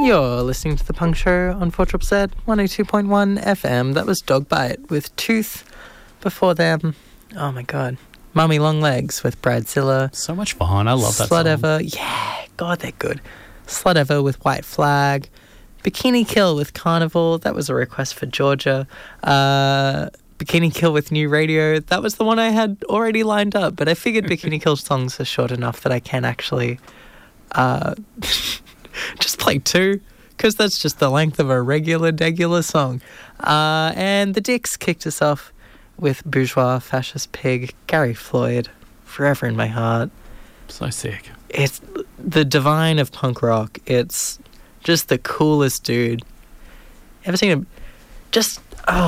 You're listening to The Punk Show on 4ZZZ 102.1 FM. That was Dogbite with Tooth. Before them, oh my God, Mummy Longlegs with Bradzilla. So much fun. I love that Slut song. Ever. Yeah, God, they're good. Slut Ever with White Flag. Bikini Kill with Carnival. That was a request for Georgia. Bikini Kill with New Radio. That was the one I had already lined up, but I figured Bikini Kill songs are short enough that I can actually just play two, because that's just the length of a regular song. And the Dicks kicked us off with Bourgeois Fascist Pig, Gary Floyd, Forever in My Heart. So sick. It's the divine of punk rock. It's just the coolest dude. Ever seen him? Just,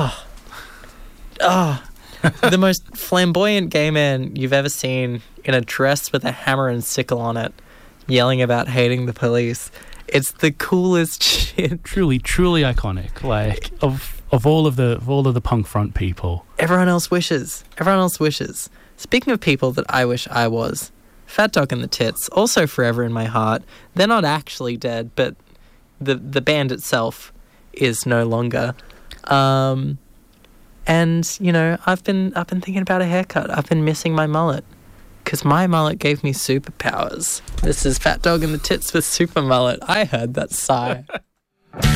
the most flamboyant gay man you've ever seen in a dress with a hammer and sickle on it, yelling about hating the police. It's the coolest shit. Truly iconic. Like of all of the punk front people. Everyone else wishes. Speaking of people that I wish I was, Fat Dog and the Tits, also Forever in My Heart. They're not actually dead, but the band itself is no longer. And you know, I've been thinking about a haircut. I've been missing my mullet, because my mullet gave me superpowers. This is Fat Dog and the Tits with Super Mullet. I heard that sigh.